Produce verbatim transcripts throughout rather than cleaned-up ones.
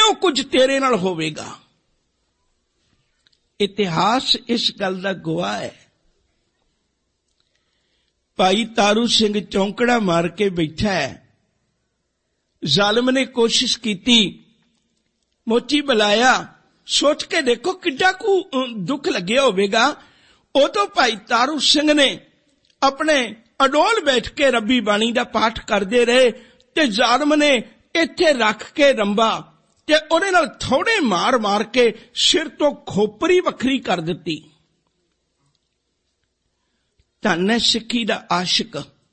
ਜੋ ਕੁਝ ਤੇਰੇ ਨਾਲ ਹੋਵੇਗਾ। ਇਤਿਹਾਸ ਇਸ ਗੱਲ ਦਾ ਗਵਾਹ ਹੈ। ਭਾਈ ਤਾਰੂ ਸਿੰਘ ਚੌਂਕੜਾ ਮਾਰ ਕੇ ਬੈਠਾ ਹੈ। ਜ਼ਾਲਮ ਨੇ ਕੋਸ਼ਿਸ਼ ਕੀਤੀ, ਮੋਚੀ ਬੁਲਾਇਆ। ਸੋਚ ਕੇ ਦੇਖੋ ਕਿੱਡਾ ਕੁ ਦੁੱਖ ਲੱਗਿਆ ਹੋਵੇਗਾ। ਉਦੋਂ ਭਾਈ ਤਾਰੂ ਸਿੰਘ ਨੇ ਆਪਣੇ ਅਡੋਲ ਬੈਠ ਕੇ ਰੱਬੀ ਬਾਣੀ ਦਾ ਪਾਠ ਕਰਦੇ ਰਹੇ ਤੇ ਜ਼ਾਲਮ ਨੇ ਇੱਥੇ ਰੱਖ ਕੇ ਰੰਬਾ ਤੇ ਉਹਦੇ ਨਾਲ ਥੋੜੇ ਮਾਰ ਮਾਰ ਕੇ ਸਿਰ ਤੋਂ ਖੋਪਰੀ ਵੱਖਰੀ ਕਰ ਦਿੱਤੀ। ਧੰਨ ਹੈ ਸਿੱਖੀ ਦਾ ਆਸ਼ਿਕ,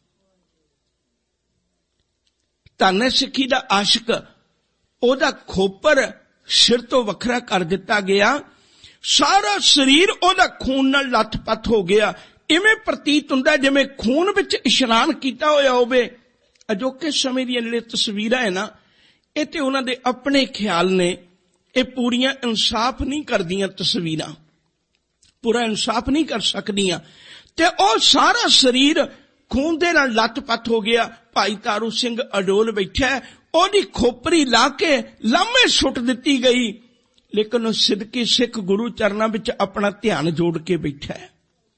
ਧੰਨ ਹੈ ਸਿੱਖੀ ਦਾ ਆਸ਼ਿਕ। ਉਹਦਾ ਖੋਪਰ ਸਿਰ ਤੋਂ ਵੱਖਰਾ ਕਰ ਦਿੱਤਾ ਗਿਆ। ਸਾਰਾ ਸਰੀਰ ਉਹਦਾ ਖੂਨ ਨਾਲ ਲੱਥ-ਪੱਥ ਹੋ ਗਿਆ। ਇਵੇਂ ਪ੍ਰਤੀਤ ਹੁੰਦਾ ਜਿਵੇਂ ਖੂਨ ਵਿੱਚ ਇਸ਼ਨਾਨ ਕੀਤਾ ਹੋਇਆ ਹੋਵੇ। ਅਜੋਕੇ ਸਮੇਂ ਦੀਆਂ ਜਿਹੜੇ ਤਸਵੀਰਾਂ ਹੈ ਨਾ, ਇਹ ਤੇ ਉਹਨਾਂ ਦੇ ਆਪਣੇ ਖਿਆਲ ਨੇ। ਇਹ ਪੂਰੀਆਂ ਇਨਸਾਫ ਨਹੀਂ ਕਰਦੀਆਂ ਤਸਵੀਰਾਂ, ਪੂਰਾ ਇਨਸਾਫ ਨਹੀਂ ਕਰ ਸਕਦੀਆਂ। ਤੇ ਉਹ ਸਾਰਾ ਸਰੀਰ ਖੂਨ ਦੇ ਨਾਲ ਲੱਥ-ਪੱਥ ਹੋ ਗਿਆ। ਭਾਈ ਤਾਰੂ ਸਿੰਘ ਅਡੋਲ ਬੈਠਾ, ਉਹਦੀ ਖੋਪਰੀ ਲਾ ਕੇ ਲਾਮੇ ਸੁੱਟ ਦਿੱਤੀ ਗਈ। ਲੇਕਿਨ ਉਹ ਸਿੱਧਕੀ ਸਿੱਖ ਗੁਰੂ ਚਰਨਾਂ ਵਿੱਚ ਆਪਣਾ ਧਿਆਨ ਜੋੜ ਕੇ ਬੈਠਾ ਹੈ।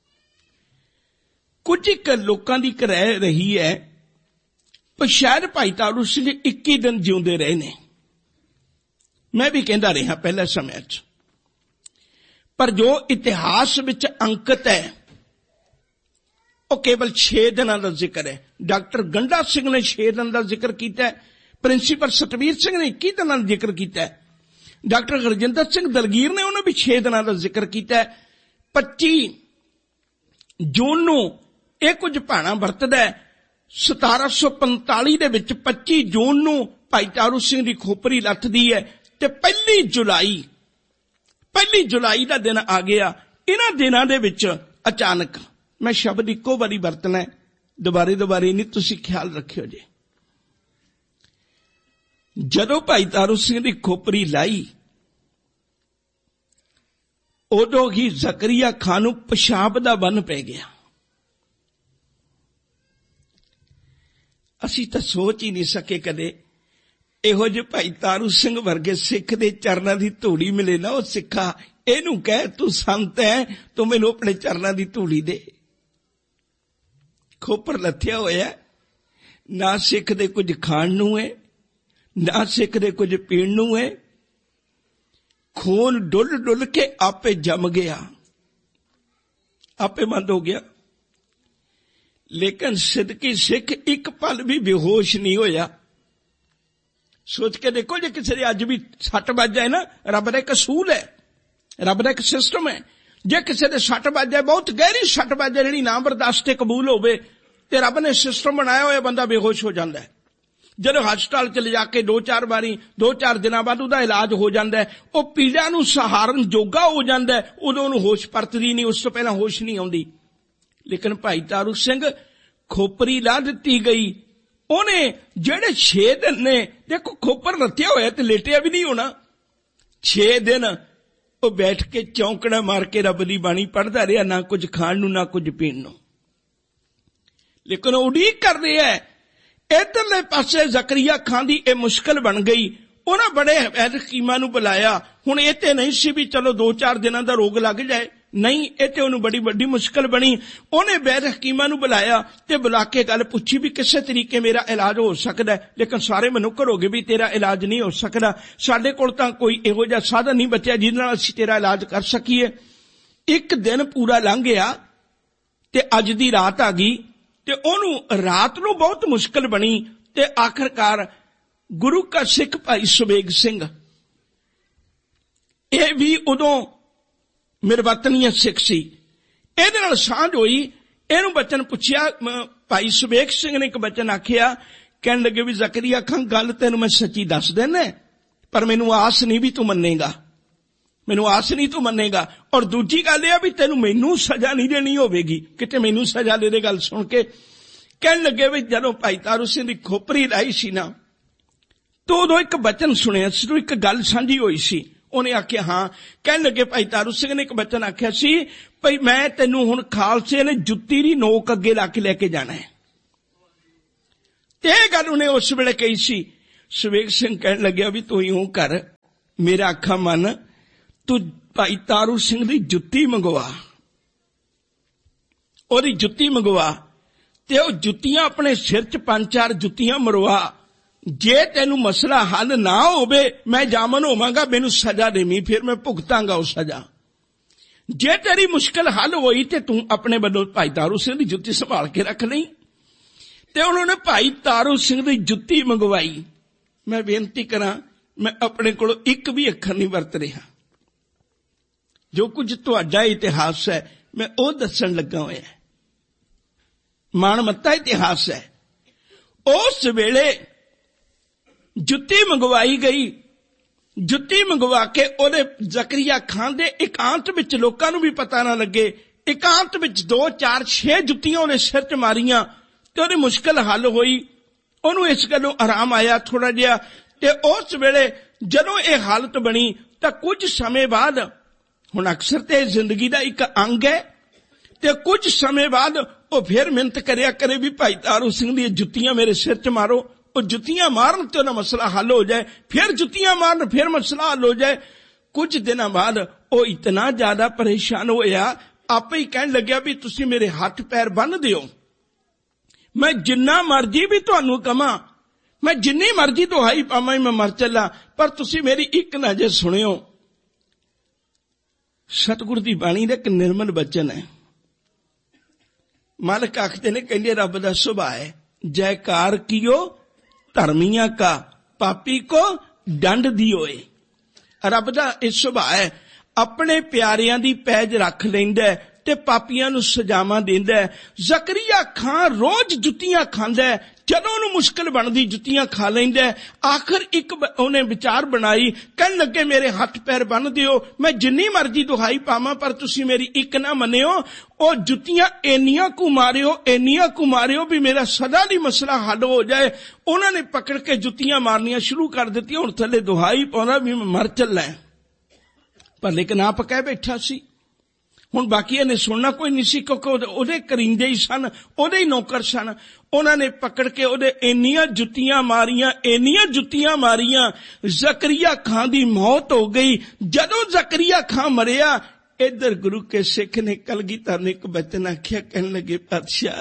ਕੁਝ ਇੱਕ ਲੋਕਾਂ ਦੀ ਰਹਿ ਰਹੀ ਹੈ, ਪਰ ਸ਼ਾਇਦ ਭਾਈ ਤਾਰੂ ਸਿੰਘ ਇੱਕੀ ਦਿਨ ਜਿਉਂਦੇ ਰਹੇ ਨੇ। ਮੈਂ ਵੀ ਕਹਿੰਦਾ ਰਿਹਾ ਪਹਿਲੇ ਸਮੇਂ 'ਚ, ਪਰ ਜੋ ਇਤਿਹਾਸ ਵਿੱਚ ਅੰਕਿਤ ਹੈ ਉਹ ਕੇਵਲ ਛੇ ਦਿਨਾਂ ਦਾ ਜ਼ਿਕਰ ਹੈ। ਡਾਕਟਰ ਗੰਡਾ ਸਿੰਘ ਨੇ ਛੇ ਦਿਨ ਦਾ ਜ਼ਿਕਰ ਕੀਤਾ ਹੈ। ਪ੍ਰਿੰਸੀਪਲ ਸਤਵੀਰ ਸਿੰਘ ਨੇ ਇੱਕੀ ਦਿਨਾਂ ਦਾ ਜ਼ਿਕਰ ਕੀਤਾ ਹੈ। ਡਾਕਟਰ ਗੁਰਜਿੰਦਰ ਸਿੰਘ ਦਲਗੀਰ ਨੇ ਉਹਨੇ ਵੀ ਛੇ ਦਿਨਾਂ ਦਾ ਜ਼ਿਕਰ ਕੀਤਾ ਹੈ। ਪੱਚੀ ਜੂਨ ਨੂੰ ਇਹ ਕੁਝ ਭਾਣਾ ਵਰਤਦਾ ਹੈ। ਸਤਾਰਾਂ ਸੌ ਪੰਤਾਲੀ ਦੇ ਵਿੱਚ ਪੱਚੀ ਜੂਨ ਨੂੰ ਭਾਈ ਤਾਰੂ ਸਿੰਘ ਦੀ ਖੋਪਰੀ ਲੱਥਦੀ ਹੈ ਤੇ ਪਹਿਲੀ ਜੁਲਾਈ ਪਹਿਲੀ ਜੁਲਾਈ ਦਾ ਦਿਨ ਆ ਗਿਆ। ਇਹਨਾਂ ਦਿਨਾਂ ਦੇ ਵਿੱਚ ਅਚਾਨਕ, ਮੈਂ ਸ਼ਬਦ ਇੱਕੋ ਵਾਰੀ ਵਰਤਣਾ, ਦੁਬਾਰੇ ਦੁਬਾਰੇ ਨਹੀਂ, ਤੁਸੀਂ ਖਿਆਲ ਰੱਖਿਓ ਜੀ। ਜਦੋਂ ਭਾਈ ਤਾਰੂ ਸਿੰਘ ਦੀ ਖੋਪਰੀ ਲਾਈ, ਉਦੋਂ ਹੀ ਜ਼ਕਰੀਆ ਖਾਨ ਨੂੰ ਪਿਸ਼ਾਬ ਦਾ ਬੰਨ ਪੈ ਗਿਆ। ਅਸੀਂ ਤਾਂ ਸੋਚ ਹੀ ਨਹੀਂ ਸਕੇ ਕਦੇ ਇਹੋ ਜਿਹੇ ਭਾਈ ਤਾਰੂ ਸਿੰਘ ਵਰਗੇ ਸਿੱਖ ਦੇ ਚਰਨਾਂ ਦੀ ਧੂੜੀ ਮਿਲੇ ਨਾ। ਉਹ ਸਿੱਖਾ, ਇਹਨੂੰ ਕਹਿ ਤੂੰ ਸੰਤ ਹੈ, ਤੂੰ ਮੈਨੂੰ ਆਪਣੇ ਚਰਨਾਂ ਦੀ ਧੂੜੀ ਦੇ। ਖੋਪਰ ਲੱਥਿਆ ਹੋਇਆ, ਨਾ ਸਿੱਖ ਦੇ ਕੁਝ ਖਾਣ ਨੂੰ ਹੈ, ਨਾ ਸਿੱਖ ਦੇ ਕੁਝ ਪੀਣ ਨੂੰ ਹੈ। ਖੂਨ ਡੁੱਲ ਡੁੱਲ ਕੇ ਆਪੇ ਜੰਮ ਗਿਆ, ਆਪੇ ਬੰਦ ਹੋ ਗਿਆ। ਲੇਕਿਨ ਸਿੱਧਕੀ ਸਿੱਖ ਇੱਕ ਪਲ ਵੀ ਬੇਹੋਸ਼ ਨਹੀਂ ਹੋਇਆ। ਸੋਚ ਕੇ ਦੇਖੋ, ਜੇ ਕਿਸੇ ਦੇ ਅੱਜ ਵੀ ਸੱਟ ਵੱਜ ਜਾਏ ਨਾ, ਰੱਬ ਦਾ ਇੱਕ ਅਸੂਲ ਹੈ, ਰੱਬ ਦਾ ਇੱਕ ਸਿਸਟਮ ਹੈ। ਜੇ ਕਿਸੇ ਦੇ ਸੱਟ ਵੱਜ ਜਾਏ, ਬਹੁਤ ਗਹਿਰੀ ਸੱਟ ਵੱਜ ਜਾਏ ਜਿਹੜੀ ਨਾ ਬਰਦਾਸ਼ਤ ਕਬੂਲ ਹੋਵੇ, ਤੇ ਰੱਬ ਨੇ ਸਿਸਟਮ ਬਣਾਇਆ ਹੋਇਆ, ਬੰਦਾ ਬੇਹੋਸ਼ ਹੋ ਜਾਂਦਾ ਹੈ। ਜਦੋਂ ਹਸਪਤਾਲ ਚ ਲਿਜਾ ਕੇ ਦੋ ਚਾਰ ਵਾਰੀ ਦੋ ਚਾਰ ਦਿਨਾਂ ਬਾਅਦ ਉਹਦਾ ਇਲਾਜ ਹੋ ਜਾਂਦਾ ਹੈ, ਉਹ ਪੀੜਾ ਨੂੰ ਸਹਾਰਨ ਜੋਗਾ ਹੋ ਜਾਂਦਾ ਹੈ, ਉਦੋਂ ਉਹਨੂੰ ਹੋਸ਼ ਪਰਤਦੀ ਨਹੀਂ, ਉਸ ਤੋਂ ਪਹਿਲਾਂ ਹੋਸ਼ ਨਹੀਂ ਆਉਂਦੀ। ਲੇਕਿਨ ਭਾਈ ਤਾਰੂ ਸਿੰਘ ਖੋਪਰੀ ਲਾ ਦਿੱਤੀ ਗਈ। ਉਹਨੇ ਜਿਹੜੇ ਛੇ ਦਿਨ ਨੇ, ਦੇਖੋ ਖੋਪਰ ਲੱਥਿਆ ਹੋਇਆ ਤੇ ਲੇਟਿਆ ਵੀ ਨਹੀਂ ਹੋਣਾ। ਛੇ ਦਿਨ ਉਹ ਬੈਠ ਕੇ ਚੌਂਕੜਾ ਮਾਰ ਕੇ ਰੱਬ ਦੀ ਬਾਣੀ ਪੜ੍ਹਦਾ ਰਿਹਾ, ਨਾ ਕੁਝ ਖਾਣ ਨੂੰ ਨਾ ਕੁਝ ਪੀਣ ਨੂੰ। ਲੇਕਿਨ ਉਹ ਉਡੀਕ ਕਰ ਰਿਹਾ ਹੈ। ਇੱਧਰਲੇ ਪਾਸੇ ਜ਼ਕਰੀਆ ਖਾਨ ਦੀ ਇਹ ਮੁਸ਼ਕਲ ਬਣ ਗਈ। ਉਹਨਾਂ ਬੜੇ ਵੈਦ ਹਕੀਮਾਂ ਨੂੰ ਬੁਲਾਇਆ। ਹੁਣ ਇਹ ਤੇ ਨਹੀਂ ਸੀ ਵੀ ਚਲੋ ਦੋ ਚਾਰ ਦਿਨਾਂ ਦਾ ਰੋਗ ਲੱਗ ਜਾਏ, ਨਹੀਂ, ਇਹ ਤੇ ਉਹਨੂੰ ਬੜੀ ਵੱਡੀ ਮੁਸ਼ਕਲ ਬਣੀ। ਉਹਨੇ ਵੈਦ ਹਕੀਮਾਂ ਨੂੰ ਬੁਲਾਇਆ ਤੇ ਬੁਲਾ ਕੇ ਗੱਲ ਪੁੱਛੀ ਵੀ ਕਿਸੇ ਤਰੀਕੇ ਮੇਰਾ ਇਲਾਜ ਹੋ ਸਕਦਾ ਹੈ। ਲੇਕਿਨ ਸਾਰੇ ਮੈਨੂੰ ਕਰੋਗੇ ਵੀ ਤੇਰਾ ਇਲਾਜ ਨਹੀਂ ਹੋ ਸਕਦਾ, ਸਾਡੇ ਕੋਲ ਤਾਂ ਕੋਈ ਇਹੋ ਜਿਹਾ ਸਾਧਨ ਨਹੀਂ ਬਚਿਆ ਜਿਹਦੇ ਨਾਲ ਅਸੀਂ ਤੇਰਾ ਇਲਾਜ ਕਰ ਸਕੀਏ। ਇੱਕ ਦਿਨ ਪੂਰਾ ਲੰਘ ਗਿਆ ਤੇ ਅੱਜ ਦੀ ਰਾਤ ਆ ਗਈ ਤੇ ਉਹਨੂੰ ਰਾਤ ਨੂੰ ਬਹੁਤ ਮੁਸ਼ਕਲ ਬਣੀ। ਤੇ ਆਖਰਕਾਰ ਗੁਰੂ ਕਾ ਸਿੱਖ ਭਾਈ ਸੁਬੇਗ ਸਿੰਘ, ਇਹ ਵੀ ਉਦੋਂ ਮਿਰਵਤਨੀਆ ਸਿੱਖ ਸੀ, ਇਹਦੇ ਨਾਲ ਸਾਂਝ ਹੋਈ। ਇਹਨੂੰ ਬਚਨ ਪੁੱਛਿਆ, ਭਾਈ ਸੁਬੇਗ ਸਿੰਘ ਨੇ ਇੱਕ ਬਚਨ ਆਖਿਆ, ਕਹਿਣ ਲੱਗੇ ਵੀ ਜ਼ਕਰੀਆ ਖਾਨ ਗੱਲ ਤੈਨੂੰ ਮੈਂ ਸੱਚੀ ਦੱਸ ਦੇਣਾ, ਪਰ ਮੈਨੂੰ ਆਸ ਨਹੀਂ ਵੀ ਤੂੰ ਮੰਨੇਗਾ, ਮੈਨੂੰ ਆਸ ਨਹੀਂ ਤੂੰ ਮੰਨੇਗਾ। ਔਰ ਦੂਜੀ ਗੱਲ ਇਹ ਆ ਵੀ ਤੈਨੂੰ ਮੈਨੂੰ ਸਜ਼ਾ ਨਹੀਂ ਦੇਣੀ ਹੋਵੇਗੀ, ਕਿਤੇ ਮੈਨੂੰ ਸਜ਼ਾ ਦੇ ਦੇ। ਗੱਲ ਸੁਣ ਕੇ ਕਹਿਣ ਲੱਗੇ ਵੀ ਜਦੋਂ ਭਾਈ ਤਾਰੂ ਸਿੰਘ ਦੀ ਖੋਪਰੀ ਲਾਈ ਸੀ ਨਾ, ਤਾਂ ਉਦੋਂ ਇੱਕ ਬਚਨ ਸੁਣਿਆ ਸੀ, ਇੱਕ ਗੱਲ ਸਾਂਝੀ ਹੋਈ ਸੀ। ਉਹਨੇ ਆਖਿਆ ਹਾਂ। ਕਹਿਣ ਲੱਗੇ ਭਾਈ ਤਾਰੂ ਸਿੰਘ ਨੇ ਇੱਕ ਬਚਨ ਆਖਿਆ ਸੀ, ਭਈ ਮੈਂ ਤੈਨੂੰ ਹੁਣ ਖਾਲਸੇ ਨੇ ਜੁੱਤੀ ਦੀ ਨੋਕ ਅੱਗੇ ਲਾ ਕੇ ਲੈ ਕੇ ਜਾਣਾ ਹੈ। ਤੇ ਇਹ ਗੱਲ ਉਹਨੇ ਉਸ ਵੇਲੇ ਕਹੀ ਸੀ। ਸੁਬੇਗ ਸਿੰਘ ਕਹਿਣ ਲੱਗਿਆ ਵੀ ਤੂੰ ਇਉਂ ਕਰ, मेरा आखा मन, तू भाई तारू सिंह दी जुत्ती मंगवा, ओदी जुत्ती मंगवा ते ओ जुत्तियां अपने सिर च पंज चार जुत्तियां मरवा। जे तेनू मसला हल ना होवे मैं जामन होवांगा, मैनू सजा देवी, फिर मैं भुगतांगा उस सजा। जे तेरी मुश्किल हल होई ते तू अपने बल्लों भाई तारू सिंह दी जुत्ती संभाल के रख लई। ते उन्होंने भाई तारू सिंह दी जुत्ती मंगवाई। मैं बेनती करा, मैं अपने कोलों एक भी अखर नहीं वरत रहा, जो कुछ तुहाडा इतिहास है मैं ओ दसन लगा होया, माणमत्ता इतिहास है। उस वेले जुत्ती मंगवाई गई, जुत्ती मंगवा के ओदे जकरिया खान दे एकांत विच लोकां नूं भी पता ना लगे, एकांत विच दो चार छे जुत्तियां ओदे सिर च मारियां ते ओदी मुश्किल हल होई। ओनू इस गल्लों आराम आया थोड़ा जिहा। ते उस वेले जदों ये हालत बनी तां कुछ समय बाद, हुण अक्सर ते जिंदगी दा एक अंग है, ते कुछ समय बाद वो फिर मिन्नत करिया करे भी भाई तारू सिंह दी जुत्तियां मेरे सिर च मारो। वो जुत्तियां मारन ते ओदा मसला हल हो जाए, फिर जुत्तियां मारन फिर मसला हल हो जाए। कुछ दिनों बाद वो इतना ज्यादा परेशान होया, आपे ही कहन लग्या भी तुसी मेरे हाथ पैर बन दिओ, मैं जिन्ना मर्जी भी तुहानू कहां, मैं जिन्नी मर्जी दुहाई पावां मैं मर चला, पर तुसी मेरी एक ना जे सुनियो। सतगुर दी बाणी दा एक निर्मल वचन है। मालक आखते ने, कहंदे रब दा सुभाव है, जयकार कियो धर्मियां का, पापी को दंड दियोए। रब दा इह सुभाव है, अपने प्यारियां दी पैज रख लैंदा है ते पापियां नूं सजावां देंदा है। जकरिया खान रोज जुत्तियां खांदा है, जदों उहनूं मुश्किल बनदी जुत्तियां खा लैंदा है। आखिर एक उहने विचार बनाई, कहन लगे मेरे हथ पैर बन दिओ, मैं जिन्नी मर्जी दुहाई पावां पर तुसीं मेरी एक ना मन्निओ। ओ जुत्तियां एनियां कु मारिओ, एनियां कु मारिओ भी मेरा सदा दी मसला हल हो जाए। उन्होंने पकड़ के जुत्तियां मारनियां शुरू कर दित्तियां। हुण थल्ले दुहाई पाउंदा भी मैं मर चला है, पर लेकिन आप कह बैठा सी। हुण बाकी ने सुनना कोई नहीं सी, क्योंकि ओदे करिंदे ही सन, ओदे ही नौकर सन। उन्होंने पकड़ के ओदे एनियां जुत्तियां मारियां, एनियां जुत्तियां मारियां, जकरिया खान दी मौत हो गई। जदों जकरिया खान मरिया, इधर गुरु के सिख ने कलगीधर ने एक बचन आख्या, कहन लगे पातशाह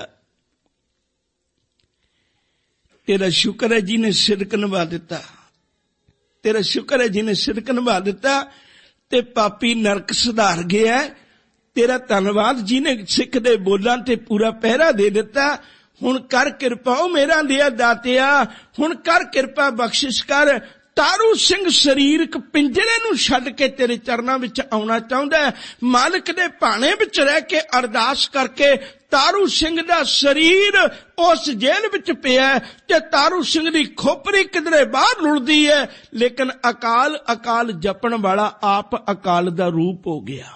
तेरा शुक्र है जी ने सिदक निभा दिता, तेरा शुक्र है जी ने सिदक निभा दिता ते पापी नरक सुधार गया। तेरा धन्नवाद जी ने सिख दे बोलां ते पूरा पहरा दे दिता। हुण कर किरपा ओ मेरा दिया दातिया, हुण कर किरपा बख्शिश कर। तारू सिंह शरीरक पिंजरे नूं छड्ड के तेरे चरनां विच आउणा चाहुंदा है। मालिक दे भाणे विच रह के अरदास करके तारू सिंह दा शरीर उस जेल विच पिया है ते तारू सिंह दी खोपरी किधरे बाहर लुढ़दी है, लेकिन अकाल अकाल जपण वाला आप अकाल दा रूप हो गया।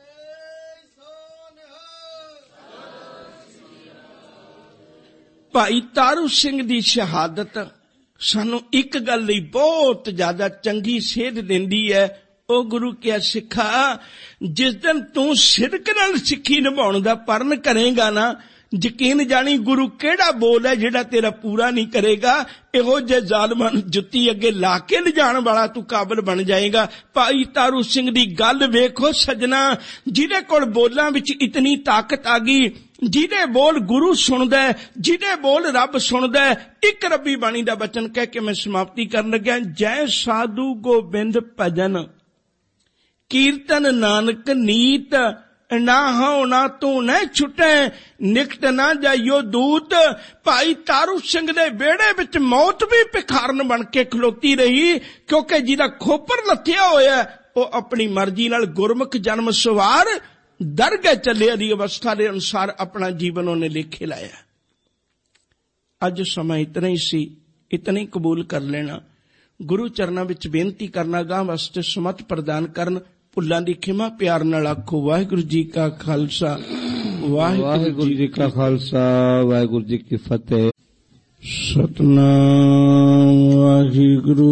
भाई तारू सिंह दी शहादत सानू एक गल लई बहुत ज्यादा चंगी सेध दिंदी है। ओ गुरु क्या सिखा, जिस दिन तू सिदक नाल सिक्खी निभाउण दा परण करेगा ना, यकीन जानी गुरु केड़ा बोल है जिहड़ा तेरा पूरा नहीं करेगा। इहो जे जालमां नूं जुत्ती अगे ला के लिजाण वाला तू काबिल बन जाएगा। भाई तारू सिंह दी गल वेखो सजना, जिहदे कोल बोलां विच इतनी ताकत आ गई, जिहदे बोल गुरु सुनदा है, जिहदे बोल रब सुनदा है। एक रब्बी बाणी दा वचन कह के मैं समाप्ति करन लग्या। जय साधु गोबिंद भजन कीर्तन नानक नीत, ना हो ना तू न छुटे निकट ना जाइयो दूत। भाई तारू सिंह दे बेड़े विच मौत भी भिखारन बन के खलोती रही, क्योंकि जिहदा खोपर लथिया होया वो अपनी मर्जी नाल गुरमुख जन्म सवार दरगाह चलिया दी अवस्था के अनुसार अपना जीवन उन्हें लेखे लाया। अज समय इतना ही सी, इतना ही कबूल कर लेना। गुरु चरना विच बेनती करना, गां वास्ते सुमत प्रदान करन। भुल्लां दी खिमा प्यार नाल आखो वाहिगुरू जी का खालसा वाहिगुरू जी का खालसा वाहिगुरू जी की फतेह। सतनाम वाहिगुरू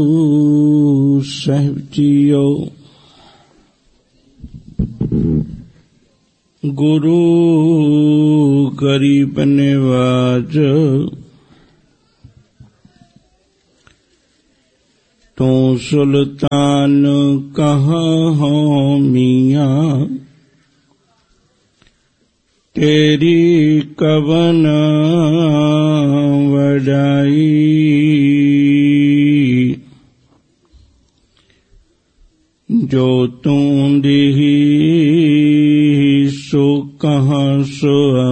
साहिब जीओ। गुरु गरीब निवाज तू सुल्तान कहाँ हो मियाँ, तेरी कवन वडाई। जो तू दिही सो कहाँ सो